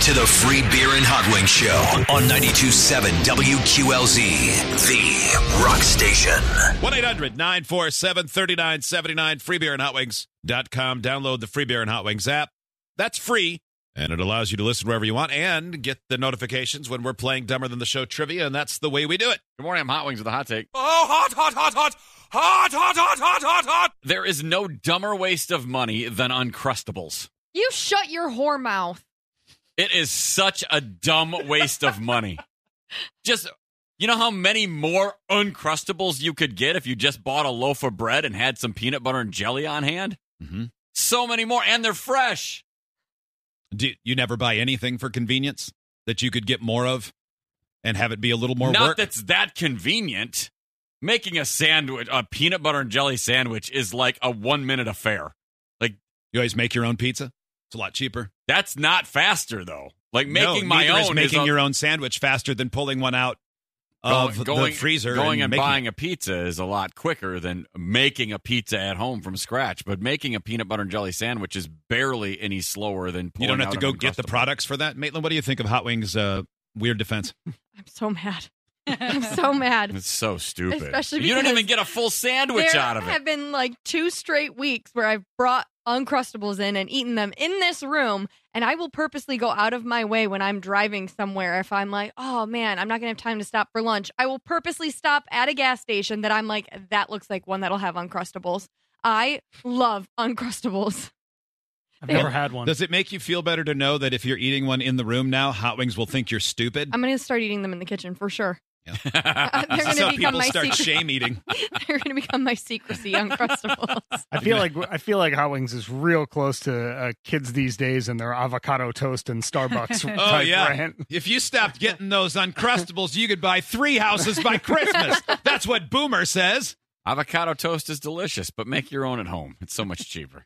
to the Free Beer and Hot Wings Show on 92.7 WQLZ, the rock station. 1-800-947-3979, freebeerandhotwings.com. Download the Free Beer and Hot Wings app. That's free, and it allows you to listen wherever you want and get the notifications when we're playing Dumber Than the Show trivia, and that's the way we do it. Good morning, I'm Hot Wings with a hot take. Oh, hot, hot, hot, hot, hot, hot, hot, hot, hot, hot. There is no dumber waste of money than Uncrustables. You shut your whore mouth. It is such a dumb waste of money. Just, you know how many more Uncrustables you could get if you just bought a loaf of bread and had some peanut butter and jelly on hand? Mm-hmm. So many more, and they're fresh. Do you never buy anything for convenience that you could get more of and have it be a little more Not work? that's that convenient. Making a sandwich, a peanut butter and jelly sandwich, is like a 1-minute affair. Like, you always make your own pizza? It's a lot cheaper. That's not faster, though. Like, making my neither own is making your own sandwich faster than pulling one out of the freezer. Going and making buying a pizza is a lot quicker than making a pizza at home from scratch. But making a peanut butter and jelly sandwich is barely any slower than pulling out. You don't have to an go get the Uncrustable. products for that? Maitland, what do you think of Hot Wings' weird defense? I'm so mad. I'm so mad. It's so stupid. Especially You don't because even get a full sandwich there out of have it. been like 2 straight weeks where I've brought Uncrustables in and eaten them in this room, and I will purposely go out of my way when I'm driving somewhere. If I'm like, oh man, I'm not going to have time to stop for lunch, I will purposely stop at a gas station that I'm like, that looks like one that'll have Uncrustables. I love Uncrustables. I've never had one. Does it make you feel better to know that if you're eating one in the room now, Hot Wings will think you're stupid? I'm going to start eating them in the kitchen for sure. Yeah. They're This going is to how become people my start secret. shame eating. They're going to become my secrecy Uncrustables. I feel like Hot Wings is real close to kids these days and their avocado toast and Starbucks Oh, type yeah. brand. If you stopped getting those Uncrustables, you could buy 3 houses by Christmas. That's what Boomer says. Avocado toast is delicious, but make your own at home. It's so much cheaper.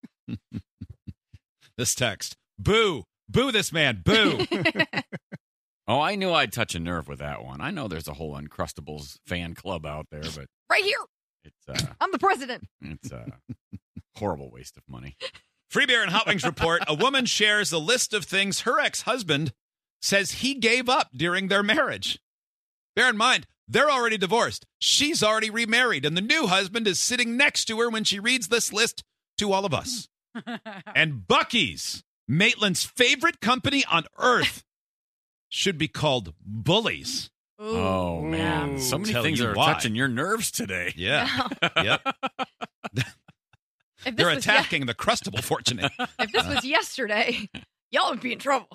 This text. Boo. Boo this man. Boo. Oh, I knew I'd touch a nerve with that one. I know there's a whole Uncrustables fan club out there, but Right here. it's I'm the president. it's a horrible waste of money. Free Beer and Hot Wings report. A woman shares a list of things her ex-husband says he gave up during their marriage. Bear in mind, they're already divorced. She's already remarried, and the new husband is sitting next to her when she reads this list to all of us. And Buc-ee's, Maitland's favorite company on earth, should be called bullies. Oh, man. Ooh. So many Tell things you are why. touching your nerves today. Yeah. Yep. If this They're was attacking the Crustable fortunate. If this was yesterday, y'all would be in trouble.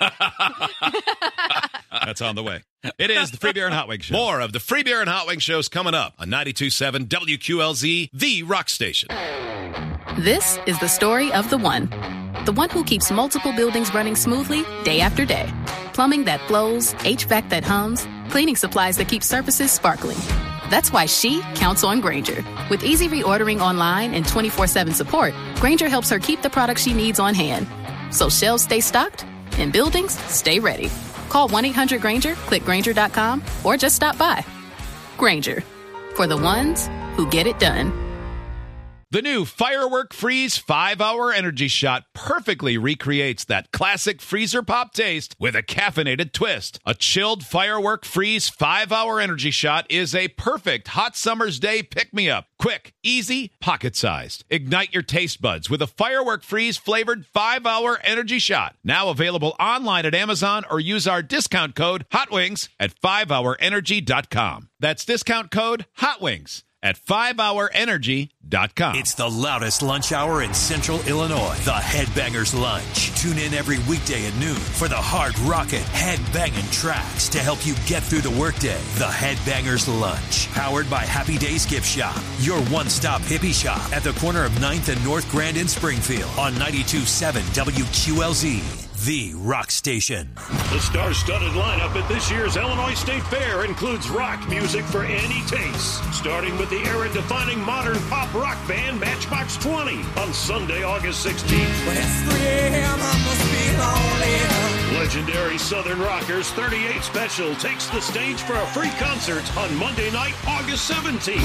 That's on the way. It is the Free Beer and Hot Wings Show. More of the Free Beer and Hot Wings shows coming up on 92.7 WQLZ, the rock station. This is the story of the one who keeps multiple buildings running smoothly day after day. Plumbing that flows, HVAC that hums, cleaning supplies that keep surfaces sparkling. That's why she counts on Grainger. With easy reordering online and 24/7 support, Grainger helps her keep the products she needs on hand. So shelves stay stocked and buildings stay ready. Call 1-800-GRAINGER, click Grainger.com, or just stop by. Grainger, for the ones who get it done. The new Firework Freeze 5-Hour Energy Shot perfectly recreates that classic freezer pop taste with a caffeinated twist. A chilled Firework Freeze 5-Hour Energy Shot is a perfect hot summer's day pick-me-up. Quick, easy, pocket-sized. Ignite your taste buds with a Firework Freeze flavored 5-Hour Energy Shot. Now available online at Amazon or use our discount code HOTWINGS at 5hourenergy.com. That's discount code HOTWINGS at 5hourenergy.com. It's the loudest lunch hour in Central Illinois. The Headbangers Lunch. Tune in every weekday at noon for the hard rockin', headbanging tracks to help you get through the workday. The Headbangers Lunch. Powered by Happy Days Gift Shop. Your one-stop hippie shop at the corner of 9th and North Grand in Springfield on 92.7 WQLZ. The rock station. The star-studded lineup at this year's Illinois State Fair includes rock music for any taste. Starting with the era-defining modern pop rock band Matchbox 20 on Sunday, August 16th. When it's 3 a.m., I must be lonely. Legendary Southern Rockers 38 Special takes the stage for a free concert on Monday night, August 17th.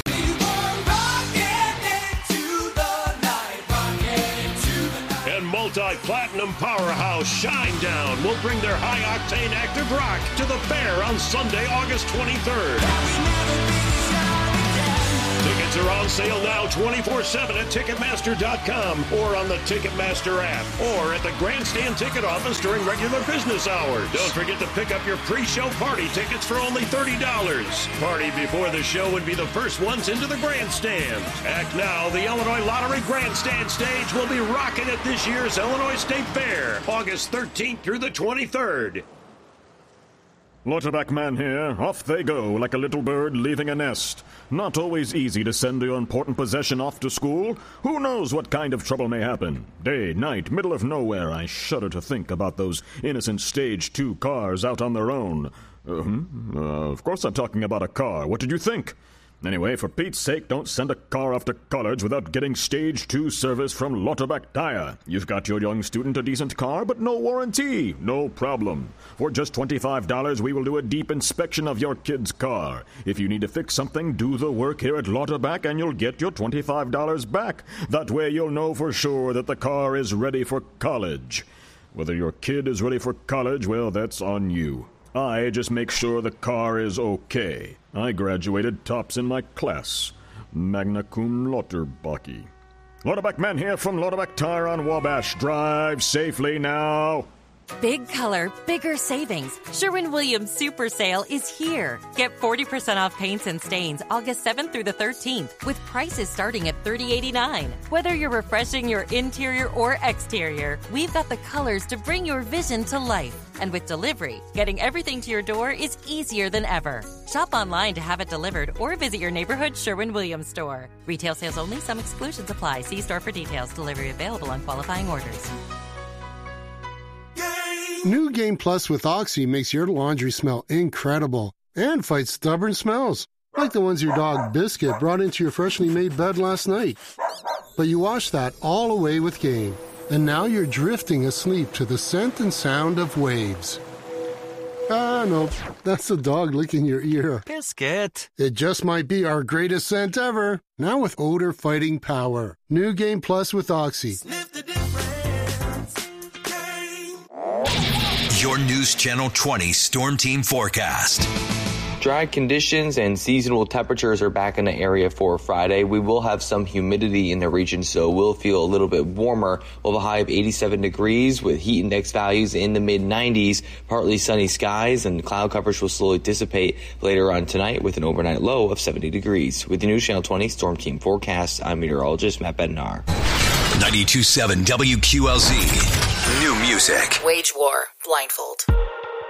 multi-platinum powerhouse Shinedown will bring their high-octane active rock to the fair on Sunday, August 23rd. Tickets are on sale now 24/7 at Ticketmaster.com or on the Ticketmaster app or at the Grandstand ticket office during regular business hours. Don't forget to pick up your pre-show party tickets for only $30. Party before the show would be the first ones into the Grandstand. Act now, the Illinois Lottery Grandstand stage will be rocking at this year's Illinois State Fair, August 13th through the 23rd. Lauterbach man here. Off they go like a little bird leaving a nest. Not always easy to send your important possession off to school. Who knows what kind of trouble may happen? Day, night, middle of nowhere. I shudder to think about those innocent Stage 2 cars out on their own. Of course I'm talking about a car. What did you think? Anyway, for Pete's sake, don't send a car off to college without getting Stage 2 service from Lauterbach Tire. You've got your young student a decent car, but no warranty. No problem. For just $25, we will do a deep inspection of your kid's car. If you need to fix something, do the work here at Lauterbach and you'll get your $25 back. That way you'll know for sure that the car is ready for college. Whether your kid is ready for college, well, that's on you. I just make sure the car is okay. I graduated tops in my class. Magna cum Lauterbach. Lauterbach man here from Lauterbach Tire on Wabash. Drive safely now. Big color, bigger savings. Sherwin-Williams Super Sale is here. Get 40% off paints and stains August 7th through the 13th with prices starting at $30.89. Whether you're refreshing your interior or exterior, we've got the colors to bring your vision to life. And with delivery, getting everything to your door is easier than ever. Shop online to have it delivered or visit your neighborhood Sherwin-Williams store. Retail sales only. Some exclusions apply. See store for details. Delivery available on qualifying orders. New Game Plus with Oxy makes your laundry smell incredible and fights stubborn smells, like the ones your dog Biscuit brought into your freshly made bed last night. But you washed that all away with Game, and now you're drifting asleep to the scent and sound of waves. No, that's the dog licking your ear. Biscuit. It just might be our greatest scent ever, now with odor fighting power. New Game Plus with Oxy. Sniff the difference. Your News Channel 20 Storm Team Forecast. Dry conditions and seasonal temperatures are back in the area for Friday. We will have some humidity in the region, so we'll feel a little bit warmer. We'll have a high of 87 degrees with heat index values in the mid-90s. Partly sunny skies, and cloud coverage will slowly dissipate later on tonight with an overnight low of 70 degrees. With the News Channel 20 Storm Team Forecast, I'm meteorologist Matt Bednar. 92.7 WQLZ. New music. Wage War. Blindfold.